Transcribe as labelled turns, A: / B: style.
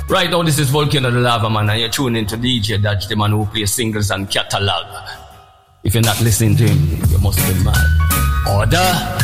A: Right now, this is Volcano the Lava Man, and you're tuning into DJ Dodge, the man who plays singles and catalog. If you're not listening to him, you must be mad. Order.